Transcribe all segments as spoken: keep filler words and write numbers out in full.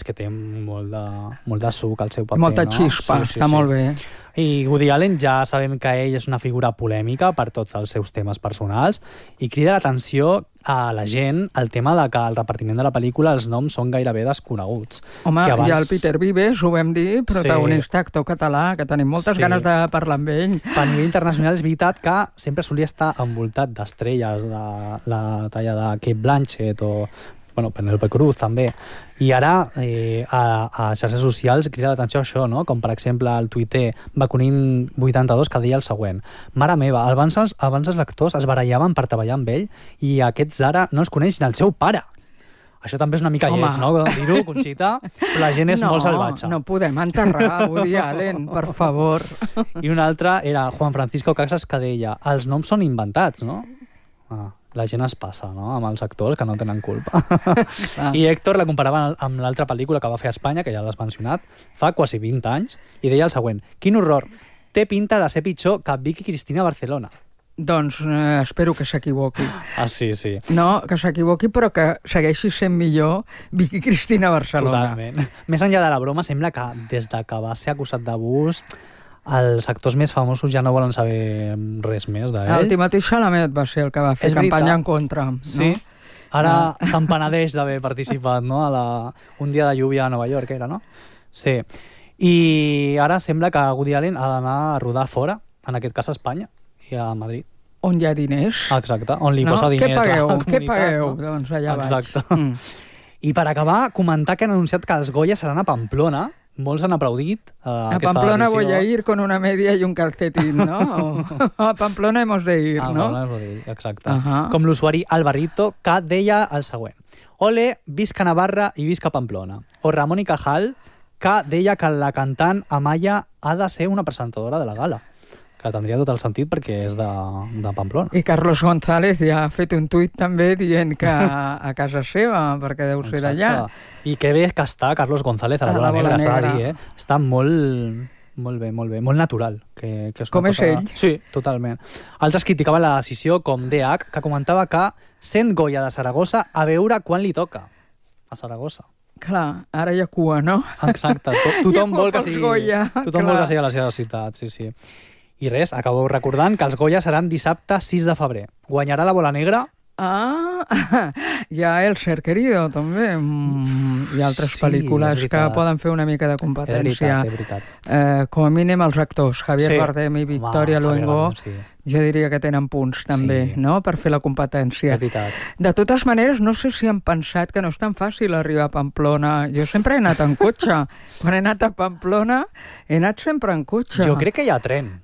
és que té molt de, molt de suc al seu paper. Molta no? xispa, sí, sí, està sí. molt bé. I Woody Allen ja sabem que ell és una figura polèmica per tots els seus temes personals i crida l'atenció a la gent el tema de que al repartiment de la pel·lícula els noms són gairebé desconeguts. Home, abans... i el Peter Vives, ho vam dir, protagonista, sí. actor català, que tenim moltes sí. ganes de parlar amb ell. Per nivell internacional és veritat que sempre solia estar envoltat d'estrelles de la talla de Cate Blanchett o bueno, Penélope Cruz també, i ara eh, a, a xarxes socials crida l'atenció a això, no? Com per exemple el tuiter Baconin vuitanta-dos que deia el següent: mare meva, abans els, abans els lectors es barallaven per treballar amb ell i aquests ara no els coneix ni el seu pare. Això també és una mica lleig, no? Dir-ho, Conxita, però la gent és no, molt salvatge. No podem enterrar Woody Allen, per favor. I un altre era Juan Francisco Casas que deia: els noms són inventats, no? Ah, la gent es passa, no?, amb els actors que no tenen culpa. Ah. I Héctor la comparava amb l'altra pel·lícula que va fer a Espanya, que ja l'has mencionat, fa quasi vint anys, i deia el següent: quin horror, té pinta de ser pitjor que Vicky Cristina Barcelona. Doncs eh, espero que s'equivoqui. Ah, sí, sí. No, que s'equivoqui, però que segueixi sent millor Vicky Cristina Barcelona. Totalment. Més enllà de la broma, sembla que des de que va ser acusat d'abús els actors més famosos ja no volen saber res més d'ell. El Timothée Chalamet va ser el que va fer és campanya veritat. En contra. No? Sí. Ara no. se'n penedeix d'haver participat, no?, a la... un dia de lluvia a Nova York, era, no? Sí. I ara sembla que Woody Allen ha d'anar a rodar fora, en aquest cas a Espanya i a Madrid. On hi ha diners. Exacte, on li no? posa diners Què pagueu? a la comunitat. Què pagueu? No? Doncs allà Exacte. vaig. Mm. I per acabar, comentar que han anunciat que els Goya seran a Pamplona. Molts han aplaudit uh, a Pamplona voy a ir con una media y un calcetín, ¿no? A Pamplona hemos de ir, a no? A Pamplona hemos de ir, exacte. Uh -huh. Com l'usuari Alvarito, que deia el següent: ole, visca Navarra i visca Pamplona. O Ramón y Cajal, que deia que la cantant Amaya ha de ser una presentadora de la gala, que tindria tot el sentit perquè és de, de Pamplona. I Carlos González ja ha fet un tuit també dient que a, a casa seva, perquè deu ser d'allà. I que bé que està Carlos González a la, a la bola, bola negra, s'ha de dir, eh? Està molt, molt bé, molt bé, molt natural. Que, que és com és cosa... ell. Sí, totalment. Altres criticaven la decisió, com D H, que comentava que sent Goya de Saragossa a veure quan li toca a Saragossa. Clar, ara hi ha cua, no? Exacte. To tothom vol que sigui, Goya, tothom clar. vol que sigui a la seva ciutat, sí, sí. I res, acabeu recordant que els Goya seran dissabte sis de febrer. Guanyarà la bola negra. Ah, hi ha El Ser Querido, també. Mm, hi ha altres sí, pel·lícules que poden fer una mica de competència. És veritat, és veritat. Eh, com a mínim els actors, Javier sí. Bardem i Victoria Home, Luengo, Bardem, sí. jo diria que tenen punts també, sí. no?, per fer la competència. És veritat. De totes maneres, no sé si han pensat que no és tan fàcil arribar a Pamplona. Jo sempre he anat en cotxe. Quan he anat a Pamplona, he anat sempre en cotxe. Jo crec que hi ha tren.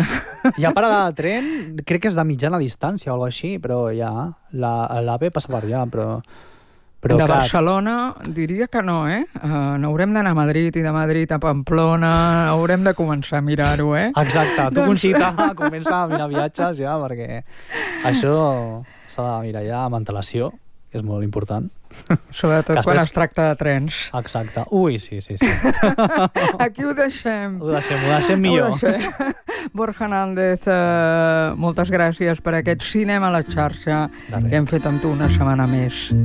Hi ha parada de tren, crec que és de mitjana distància o alguna així, però ja, l'AVE passa per allà, però... però de clar... Barcelona diria que no, eh? Uh, n'haurem d'anar a Madrid i de Madrid a Pamplona, haurem de començar a mirar-ho, eh? Exacte, tu, doncs... Conxita, comença a mirar viatges ja, perquè això s'ha de mirar ja amb antelació, que és molt important. Sobretot després... quan es tracta de trens. Exacte. Ui, sí, sí, sí. Aquí ho deixem. Ho deixem, ho deixem millor. Ho deixem. Borja Nández, eh, moltes gràcies per aquest cinema a la xarxa que hem fet amb tu una setmana més.